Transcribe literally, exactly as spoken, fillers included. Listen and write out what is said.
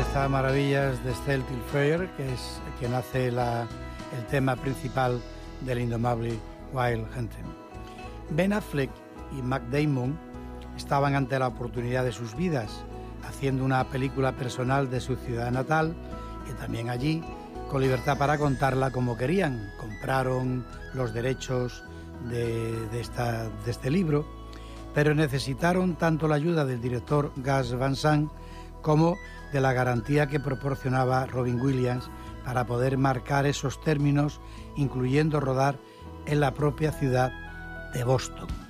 estas maravillas de Celtic Fair, que es quien hace la, el tema principal del indomable Wild Hunting. Ben Affleck y Matt Damon estaban ante la oportunidad de sus vidas, haciendo una película personal de su ciudad natal, y también allí, con libertad para contarla como querían. Compraron los derechos de, de, esta, de este libro, pero necesitaron tanto la ayuda del director Gus Van Sant como de la garantía que proporcionaba Robin Williams para poder marcar esos términos, incluyendo rodar en la propia ciudad de Boston.